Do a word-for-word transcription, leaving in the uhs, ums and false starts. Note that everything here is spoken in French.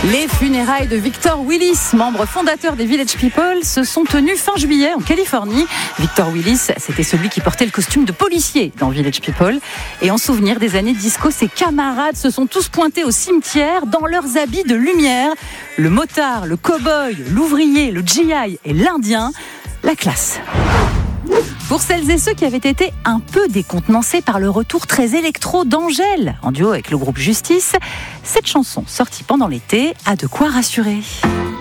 Les funérailles de Victor Willis, membre fondateur des Village People, se sont tenues fin juillet en Californie. Victor Willis, c'était celui qui portait le costume de policier dans Village People. Et en souvenir des années disco, ses camarades se sont tous pointés au cimetière dans leurs habits de lumière. Le motard, le cow-boy, l'ouvrier, le G I et l'Indien. La classe. Pour celles et ceux qui avaient été un peu décontenancés par le retour très électro d'Angèle, en duo avec le groupe Justice, cette chanson sortie pendant l'été a de quoi rassurer.